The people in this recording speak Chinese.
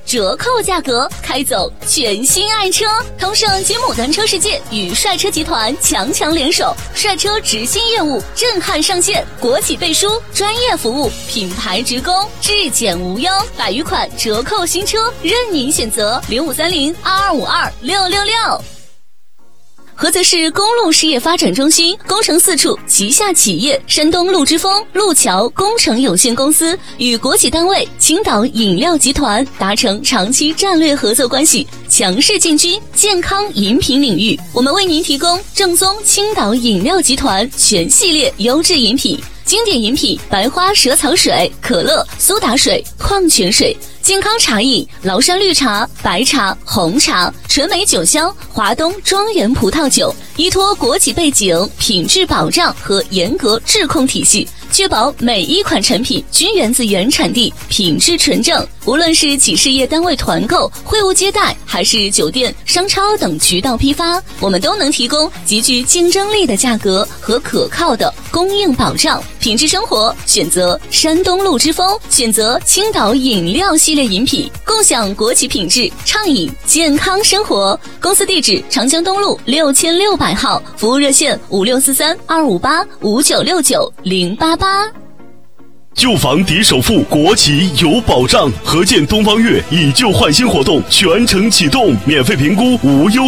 折扣价格，开走全新爱车。同盛吉姆单车世界与帅车集团强联手，帅车直信业务震撼上线，国企背书，专业服务，品牌直供，质检无忧，100余款折扣新车任您选择，053022526666。菏泽市公路事业发展中心工程4处旗下企业山东路之风路桥工程有限公司与国企单位青岛饮料集团达成长期战略合作关系，强势进军健康饮品领域。我们为您提供正宗青岛饮料集团全系列优质饮品，经典饮品白花蛇草水、可乐、苏打水、矿泉水，健康茶饮崂山绿茶、白茶、红茶，纯美酒香华东庄园葡萄酒，依托国企背景、品质保障和严格质控体系，确保每一款产品均源自原产地，品质纯正。无论是企事业单位团购、会务接待，还是酒店、商超等渠道批发，我们都能提供极具竞争力的价格和可靠的供应保障。品质生活选择山东路之风，选择青岛饮料系列饮品，共享国企品质，畅饮健康生活。公司地址长江东路6600号，服务热线56432585969088。 旧房抵首付，国企有保障。合建东方悦以旧换新活动全程启动，免费评估，无忧